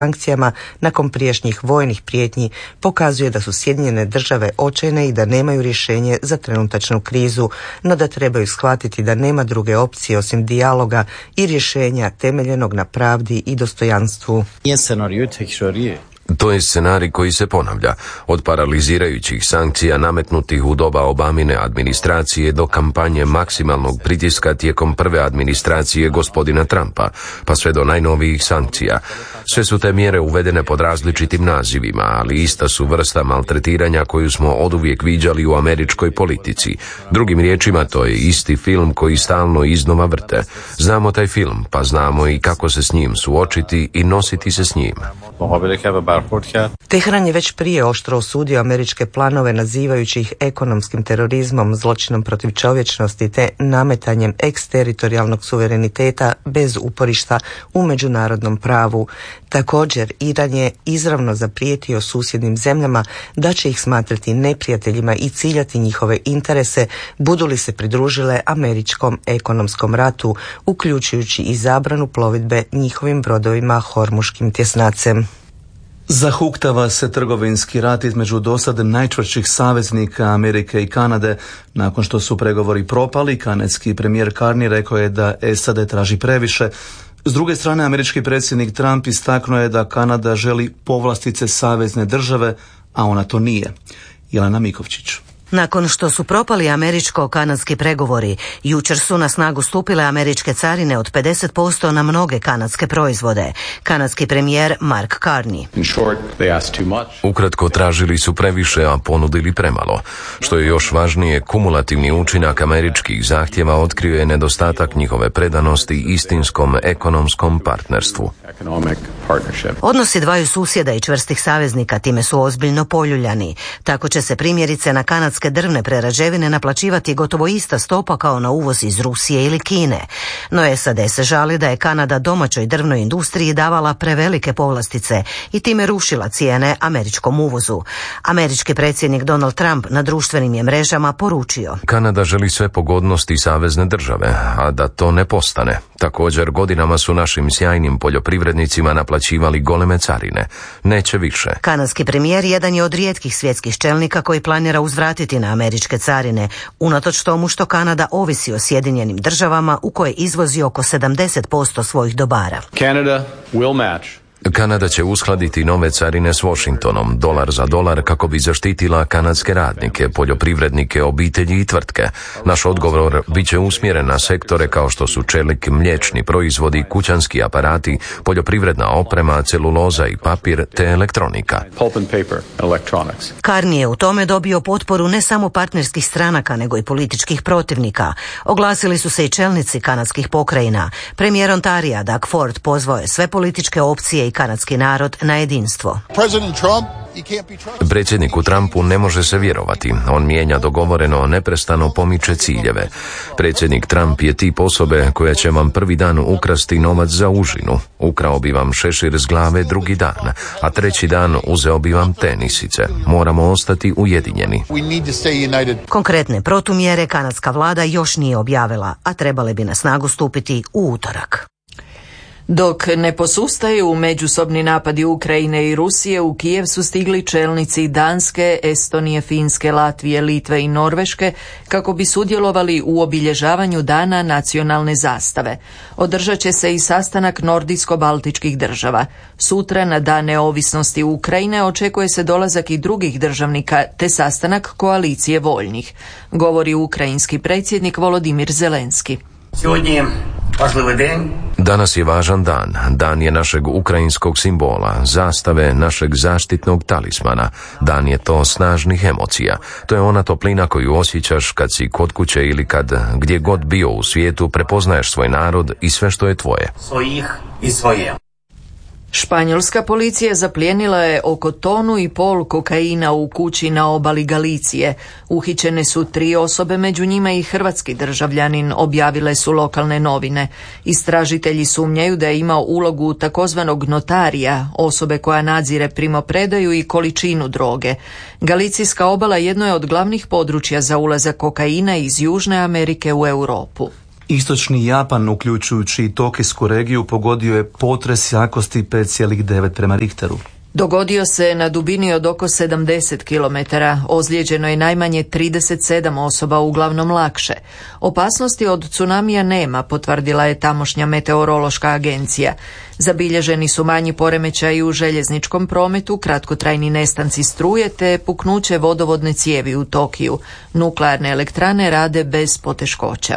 sankcijama nakon prijašnjih vojnih prijetnji pokazuje da su Sjedinjene države očajne i da nemaju rješenje za trenutačnu krizu, no da trebaju shvatiti da nema druge opcije osim dijaloga i rješenja temeljenog na pravdi i dostojanstvu. To je scenarij koji se ponavlja, od paralizirajućih sankcija nametnutih u doba Obamine administracije do kampanje maksimalnog pritiska tijekom prve administracije gospodina Trumpa, pa sve do najnovijih sankcija. Sve su te mjere uvedene pod različitim nazivima, ali ista su vrsta maltretiranja koju smo oduvijek viđali u američkoj politici. Drugim riječima, to je isti film koji stalno iznova vrte. Znamo taj film, pa znamo i kako se s njim suočiti i nositi se s njim. Teheran je već prije oštro osudio američke planove nazivajući ih ekonomskim terorizmom, zločinom protiv čovječnosti te nametanjem eksteritorijalnog suvereniteta bez uporišta u međunarodnom pravu. Također, Iran je izravno zaprijetio susjednim zemljama da će ih smatrati neprijateljima i ciljati njihove interese budu li se pridružile američkom ekonomskom ratu, uključujući i zabranu plovidbe njihovim brodovima Hormuškim tjesnacem. Zahuktava se trgovinski rat između dosad najčvršćih saveznika Amerike i Kanade. Nakon što su pregovori propali, kanadski premijer Carney rekao je da SAD traži previše. S druge strane, američki predsjednik Trump istaknuo je da Kanada želi povlastice savezne države, a ona to nije. Jelena Mikovčić. Nakon što su propali američko-kanadski pregovori, jučer su na snagu stupile američke carine od 50% na mnoge kanadske proizvode. Kanadski premijer Mark Carney. Ukratko, tražili su previše, a ponudili premalo. Što je još važnije, kumulativni učinak američkih zahtjeva otkrio je nedostatak njihove predanosti istinskom ekonomskom partnerstvu. Odnosi dvaju susjeda i čvrstih saveznika time su ozbiljno poljuljani. Tako će se primjerice na kanadske drvne prerađevine naplaćivati gotovo ista stopa kao na uvoz iz Rusije ili Kine. No SAD se žali da je Kanada domaćoj drvnoj industriji davala prevelike povlastice i time rušila cijene američkom uvozu. Američki predsjednik Donald Trump na društvenim je mrežama poručio: Kanada želi sve pogodnosti savezne države, a da to ne postane. Također, godinama su našim sjajnim poljoprivrednicima naplaćivali goleme carine. Neće više. Kanadski premijer jedan je od rijetkih svjetskih čelnika koji planira uzvratiti na američke carine, unatoč tomu što Kanada ovisi o Sjedinjenim državama u koje izvozi oko 70% svojih dobara. Kanada će uskladiti nove carine s Washingtonom, dolar za dolar, kako bi zaštitila kanadske radnike, poljoprivrednike, obitelji i tvrtke. Naš odgovor bit će usmjeren na sektore kao što su čelik, mliječni proizvodi, kućanski aparati, poljoprivredna oprema, celuloza i papir te elektronika. Carney je u tome dobio potporu ne samo partnerskih stranaka, nego i političkih protivnika. Oglasili su se i čelnici kanadskih pokrajina. Premijer Ontarija Doug Ford pozvao je sve političke opcije i kanadski narod na jedinstvo. Predsjedniku Trumpu ne može se vjerovati. On mijenja dogovoreno, neprestano pomiče ciljeve. Predsjednik Trump je tip osobe koja će vam prvi dan ukrasti novac za užinu. Ukrao bi vam šešir s glave drugi dan, a treći dan uzeo bi vam tenisice. Moramo ostati ujedinjeni. Konkretne protumjere kanadska vlada još nije objavila, a trebale bi na snagu stupiti u utorak. Dok ne posustaju međusobni napadi Ukrajine i Rusije, u Kijev su stigli čelnici Danske, Estonije, Finske, Latvije, Litve i Norveške kako bi sudjelovali u obilježavanju Dana nacionalne zastave. Održat će se i sastanak nordijsko-baltičkih država. Sutra na Dan neovisnosti Ukrajine očekuje se dolazak i drugih državnika te sastanak koalicije voljnih, govori ukrajinski predsjednik Volodimir Zelenski. Danas je važan dan. Dan je našeg ukrajinskog simbola, zastave, našeg zaštitnog talismana. Dan je to snažnih emocija. To je ona toplina koju osjećaš kad si kod kuće ili kad gdje god bio u svijetu prepoznaješ svoj narod i sve što je tvoje. Svojih i svoje. Španjolska policija zaplijenila je oko 1,5 tonu kokaina u kući na obali Galicije. Uhićene su 3 osobe, među njima i hrvatski državljanin, objavile su lokalne novine. Istražitelji sumnjaju da je imao ulogu takozvanog notarija, osobe koja nadzire primopredaju i količinu droge. Galicijska obala jedno je od glavnih područja za ulazak kokaina iz Južne Amerike u Europu. Istočni Japan, uključujući i Tokijsku regiju, pogodio je potres jakosti 5,9 prema Richteru. Dogodio se na dubini od oko 70 km, ozlijeđeno je najmanje 37 osoba, uglavnom lakše. Opasnosti od tsunamija nema, potvrdila je tamošnja meteorološka agencija. Zabilježeni su manji poremećaji u željezničkom prometu, kratkotrajni nestanci struje te puknuće vodovodne cijevi u Tokiju. Nuklearne elektrane rade bez poteškoća.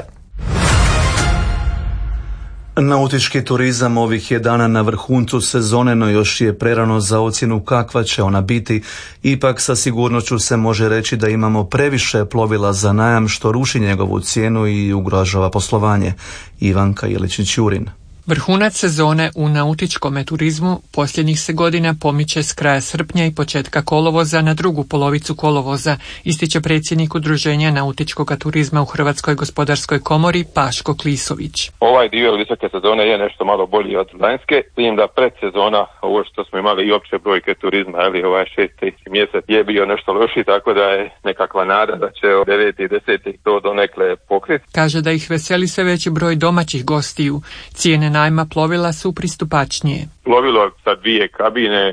Nautički turizam ovih je dana na vrhuncu sezone, no još je prerano za ocjenu kakva će ona biti. Ipak sa sigurnošću se može reći da imamo previše plovila za najam, što ruši njegovu cijenu i ugrožava poslovanje. Ivanka Jeličić-Jurin. Vrhunac sezone u nautičkom turizmu posljednjih se godina pomiče s kraja srpnja i početka kolovoza na drugu polovicu kolovoza, ističe predsjednik Udruženja nautičkog turizma u Hrvatskoj gospodarskoj komori Paško Klisović. Ovaj dio visoke sezone je nešto malo bolji od lanjske, s tim da predsezona, ovo što smo imali i opće brojke turizma, ali ovaj 6. mjesec je bio nešto loši, tako da je nekakva nada da će od 9. i 10. to donekle pokriti. Kaže da ih veseli sve veći broj domaćih gostiju. Cijene najma plovila su pristupačnije. Plovilo sa 2 kabine,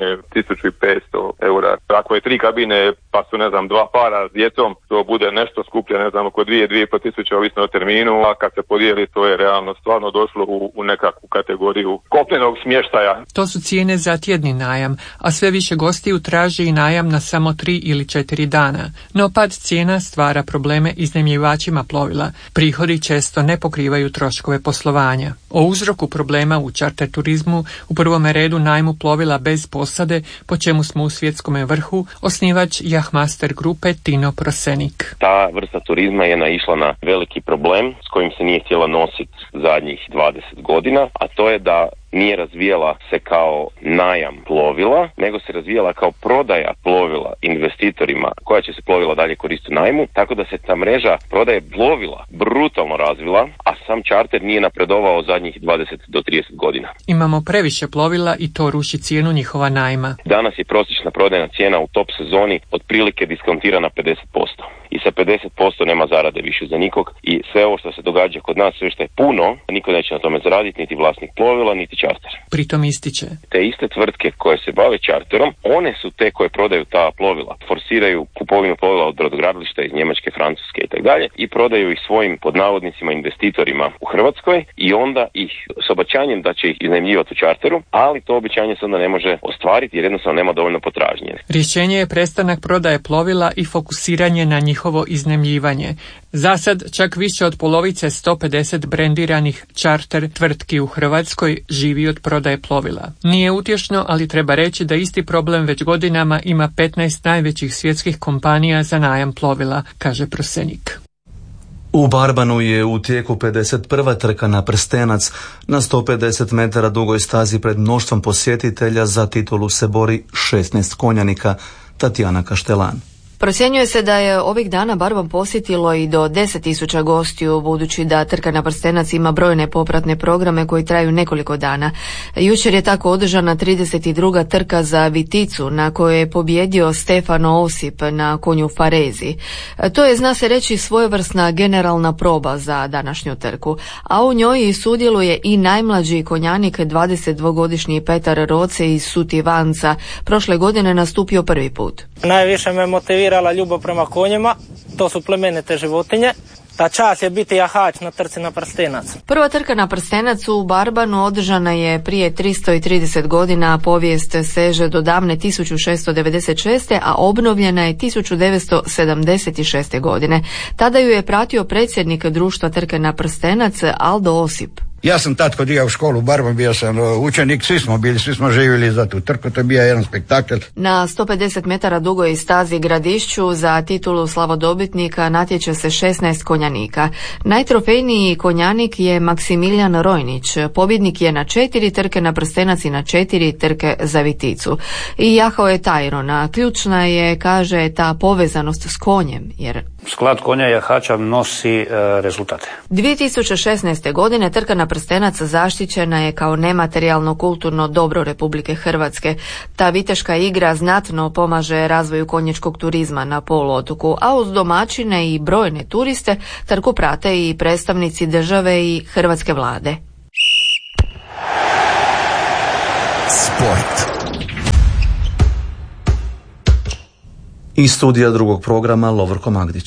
1500 eura. Ako je 3 kabine, pa su, 2 para s djecom, to bude nešto skuplje, oko 2-2,5 tisuće, ovisno o terminu, a kad se podijeli, to je realno stvarno došlo u nekakvu kategoriju kopnenog smještaja. To su cijene za tjedni najam, a sve više gostiju traži i najam na samo 3 ili 4 dana. No pad cijena stvara probleme iznajmljivačima plovila. Prihodi često ne pokrivaju troškove poslovanja. O uzroku problema u čarter turizmu, u prvom redu najmu plovila bez posade, po čemu smo u svjetskom vrhu, osnivač Yachtmaster grupe Tino Prosenik. Ta vrsta turizma je naišla na veliki problem s kojim se nije htjela nositi zadnjih 20 godina, a to je da nije razvijala se kao najam plovila, nego se razvijala kao prodaja plovila investitorima koja će se plovila dalje koristiti u najmu, tako da se ta mreža prodaje plovila brutalno razvila, a sam čarter nije napredovao zadnjih 20 do 30 godina. Imamo previše plovila i to ruši cijenu njihova najma. Danas je prosječna prodajna cijena u top sezoni otprilike diskontirana 50%. I sa 50% nema zarade više za nikog i sve ovo što se događa kod nas, sve što je puno, niko neće na tome zaraditi, niti vlasnik plovila, niti čarter. Pritom ističe. Te iste tvrtke koje se bave čarterom, one su te koje prodaju ta plovila, forsiraju kupovinu plovila od brodogradilišta iz Njemačke, Francuske i tako dalje i prodaju ih svojim pod navodnicima investitorima u Hrvatskoj i onda ih s obećanjem da će ih iznajmljivati u čarteru, ali to obećanje se onda ne može ostvariti jer jednostavno nema dovoljno potražnje. Rješenje je prestanak prodaje plovila i fokusiranje na njihovo iznajmljivanje. Zasad čak više od polovice 150 brendiranih čarter tvrtki u Hrvatskoj živi od prodaje plovila. Nije utješno, ali treba reći da isti problem već godinama ima 15 najvećih svjetskih kompanija za najam plovila, kaže Prosenik. U Barbanu je u tijeku 51. trka na prstenac. Na 150 metara dugoj stazi pred mnoštvom posjetitelja za titulu se bori 16 konjanika. Tatjana Kaštelan. Procjenjuje se da je ovih dana Barban posjetilo i do 10.000 gostiju, budući da trka na prstenac ima brojne popratne programe koji traju nekoliko dana. Jučer je tako održana 32. trka za Viticu, na kojoj je pobjedio Stefano Osip na konju Farezi. To je, zna se reći, svojevrsna generalna proba za današnju trku, a u njoj sudjeluje i najmlađi konjanik, 22-godišnji Petar Roce iz Sutivanca. Prošle godine nastupio prvi put. Najviše me motivirala ljubav prema konjima, to su plemenite životinje. Ta čast je biti jahač na trci na prstenac. Prva trka na prstenac u Barbanu održana je prije 330 godina, a povijest seže do davne 1696. a obnovljena je 1976. godine. Tada ju je pratio predsjednik društva trke na prstenac Aldo Osip. Ja sam tad kod u školu u Barban, bio sam učenik, svi smo živjeli za tu trku, to je bio jedan spektakl. Na 150 metara dugoj stazi Gradišću za titulu slavodobitnika natječe se 16 konjanika. Najtrofejniji konjanik je Maksimilijan Rojnić, pobjednik je na 4 trke na prstenac i na 4 trke za Viticu. I jahao je Tajron, a ključna je, kaže, ta povezanost s konjem, jer Sklad konja i jahača nosi rezultate. 2016. godine trka na prstenac zaštićena je kao nematerijalno kulturno dobro Republike Hrvatske. Ta viteška igra znatno pomaže razvoju konjičkog turizma na poluotoku, a uz domaćine i brojne turiste trku prate i predstavnici države i hrvatske vlade. Sport. Iz studija drugog programa Lovorko Magdić.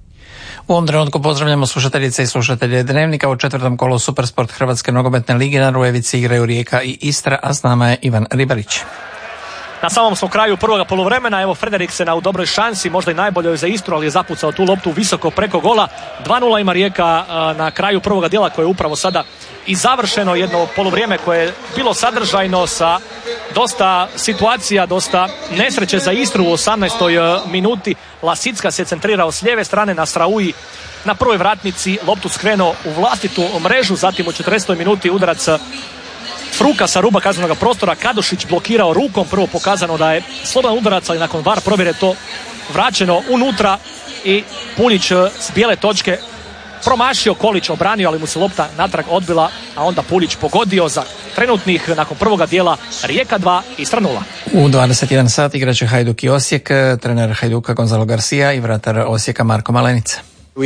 U ovom trenutku pozdravljamo slušateljice i slušatelje Dnevnika. U četvrtom kolu Supersport Hrvatske nogometne lige na Rujevici igraju Rijeka i Istra, a s nama je Ivan Ribarić. Na samom smo kraju prvoga poluvremena, evo Frederiksen u dobroj šansi, možda i najboljoj za Istru, ali je zapucao tu loptu visoko preko gola. 2:0 ima Rijeka na kraju prvoga dijela koje je upravo sada i završeno, jedno poluvrijeme koje je bilo sadržajno sa dosta situacija, dosta nesreće za Istru u 18. minuti. Lasicka se centrirao s lijeve strane na Srauji na prvoj vratnici, loptu skrenuo u vlastitu mrežu, zatim u 40. minuti udarac Fruka sa ruba kaznenog prostora, Kadušić blokirao rukom, prvo pokazano da je slobodan udarac, ali nakon VAR provjere to vraćeno unutra i Puljić s bijele točke promašio, Kolić obranio, ali mu se lopta natrag odbila, a onda Puljić pogodio za trenutnih nakon prvoga dijela Rijeka 2, Istra 0. U 21 sat igraće Hajduk i Osijek, trener Hajduka Gonzalo Garcia i vratar Osijeka Marko Malenica.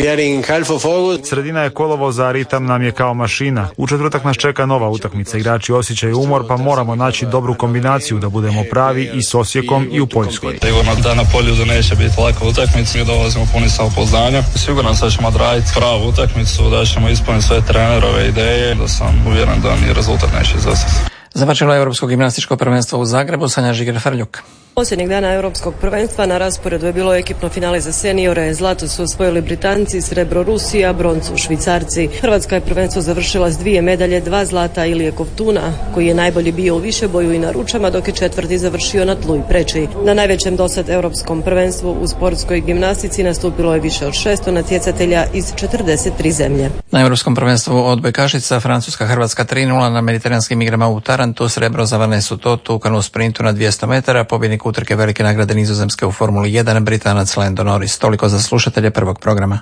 Sredina je kolovoza, a ritam nam je kao mašina. U četvrtak nas čeka nova utakmica. Igrači osjećaju umor, pa moramo naći dobru kombinaciju da budemo pravi i s Osijekom i u Poljskoj. Sigurno da na polju neće biti laka utakmica. Mi dolazimo puni samopouzdanja. Siguran sam da ćemo odraditi pravu utakmicu, da ćemo ispuniti sve trenerove ideje, da sam uvjeren da ni rezultat neće izostati. Završilo je Europsko gimnastičko prvenstvo u Zagrebu, Sanja Žiger-Frljuk. Posljednjeg dana Europskog prvenstva na rasporedu je bilo ekipno finale za seniore. Zlato su osvojili Britanci, srebro Rusija, broncu Švicarci. Hrvatska je prvenstvo završila s 2 medalje, 2 zlata Ilije Kovtuna, koji je najbolji bio u višeboju i na ručama, dok je četvrti završio na tlu i preči. Na najvećem dosad Europskom prvenstvu u sportskoj gimnastici nastupilo je više od 600 natjecatelja iz 43 zemlje. Na Europskom prvenstvu odbojkašica Francuska-Hrvatska 3:0 na mediteranskim igrama u Tarantu, srebro za Vanesu Totu u kanu sprintu na 200 metara, pobjednik utrke velike nagrade Nizozemske u Formuli 1, Britanac Lando Norris. Toliko za slušatelje prvog programa.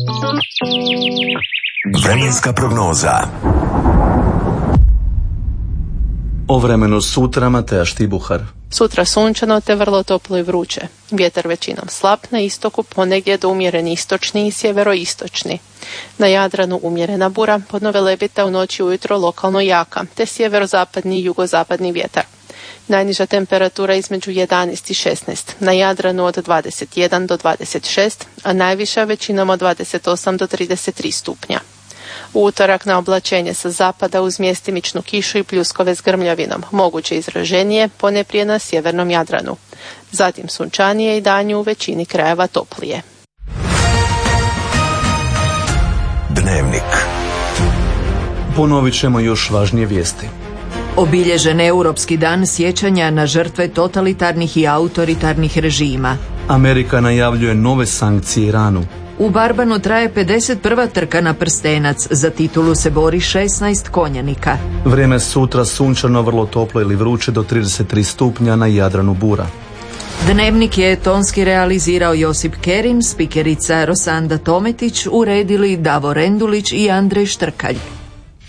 Vremenska prognoza. O vremenu sutra Mateja Štibuhar. Sutra sunčano te vrlo toplo i vruće. Vjetar većinom slab, na istoku ponegdje do umjereni istočni i sjeveroistočni. Na Jadranu umjerena bura, podno Velebita u noći ujutro lokalno jaka, te sjeverozapadni i jugozapadni vjetar. Najniža temperatura između 11 i 16, na Jadranu od 21 do 26, a najviša većinom od 28 do 33 stupnja. U utorak na oblačenje sa zapada uz mjestimičnu kišu i pljuskove s grmljavinom, moguće izraženije, ponajprije na sjevernom Jadranu. Zatim sunčanije i danju u većini krajeva toplije. Dnevnik. Ponovit ćemo još važnije vijesti. Obilježen Europski dan sjećanja na žrtve totalitarnih i autoritarnih režima. Amerika najavljuje nove sankcije Iranu. U Barbanu traje 51. trka na prstenac. Za titulu se bori 16 konjanika. Vrijeme sutra sunčano, vrlo toplo ili vruće do 33 stupnja, na Jadranu bura. Dnevnik je tonski realizirao Josip Kerin, spikerica Rosanda Tometić, uredili Davor Rendulić i Andrej Štrkalj.